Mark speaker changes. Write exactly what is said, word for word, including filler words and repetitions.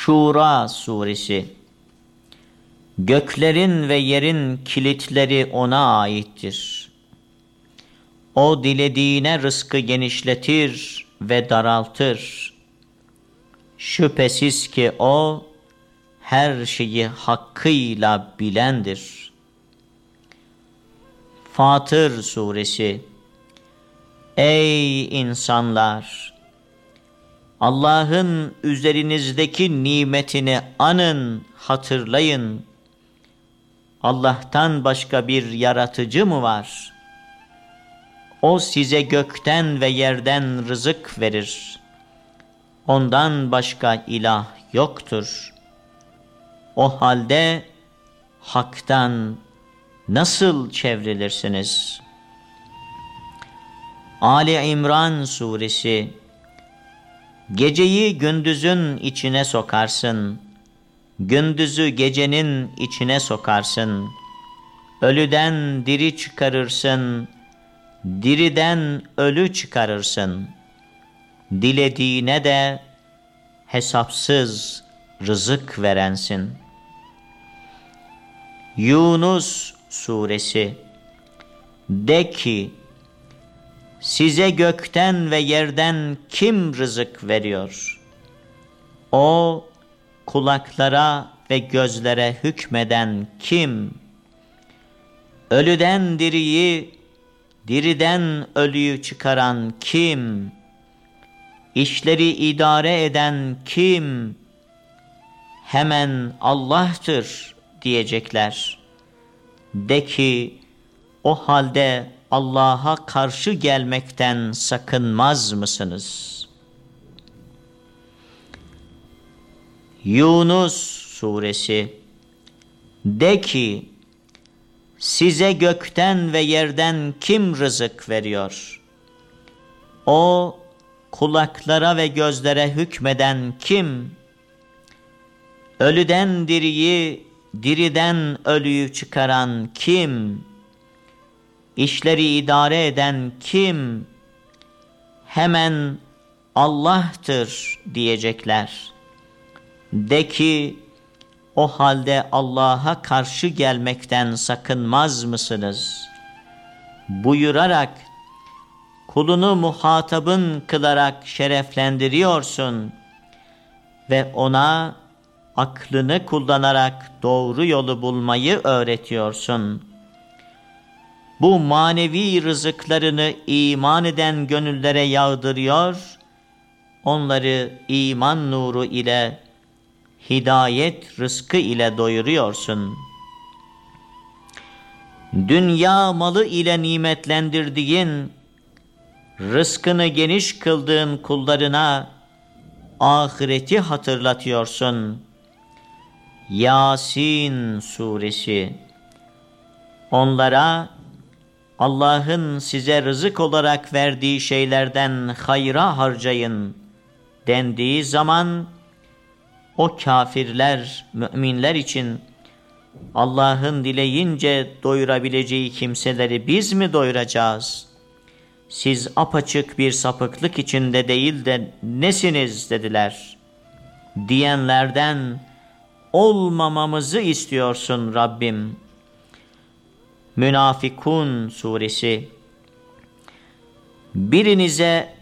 Speaker 1: Şura Suresi. Göklerin ve yerin kilitleri ona aittir. O dilediğine rızkı genişletir ve daraltır. Şüphesiz ki o her şeyi hakkıyla bilendir. Fatır Suresi. Ey insanlar! Allah'ın üzerinizdeki nimetini anın, hatırlayın. Allah'tan başka bir yaratıcı mı var? O size gökten ve yerden rızık verir. Ondan başka ilah yoktur. O halde haktan nasıl çevrilirsiniz? Ali İmran Suresi. Geceyi gündüzün içine sokarsın, gündüzü gecenin içine sokarsın. Ölüden diri çıkarırsın, diriden ölü çıkarırsın. Dilediğine de hesapsız rızık verensin. Yunus Suresi. De ki, size gökten ve yerden kim rızık veriyor? O, kulaklara ve gözlere hükmeden kim? Ölüden diriyi, diriden ölüyü çıkaran kim? İşleri idare eden kim? Hemen Allah'tır diyecekler. De ki, o halde Allah'a karşı gelmekten sakınmaz mısınız? Yunus Suresi. De ki, size gökten ve yerden kim rızık veriyor? O, kulaklara ve gözlere hükmeden kim? Ölüden diriyi, diriden ölüyü çıkaran kim? İşleri idare eden kim? Hemen Allah'tır diyecekler. De ki, o halde Allah'a karşı gelmekten sakınmaz mısınız? Buyurarak, kulunu muhatabın kılarak şereflendiriyorsun ve ona aklını kullanarak doğru yolu bulmayı öğretiyorsun. Bu manevi rızıklarını iman eden gönüllere yağdırıyor, onları iman nuru ile, hidayet rızkı ile doyuruyorsun. Dünya malı ile nimetlendirdiğin, rızkını geniş kıldığın kullarına ahireti hatırlatıyorsun. Yasin Suresi. Onlara Allah'ın size rızık olarak verdiği şeylerden hayra harcayın dendiği zaman, o kafirler, müminler için Allah'ın dileyince doyurabileceği kimseleri biz mi doyuracağız? Siz apaçık bir sapıklık içinde değil de nesiniz dediler. Diyenlerden olmamamızı istiyorsun Rabbim. Münafikun Suresi. Birinize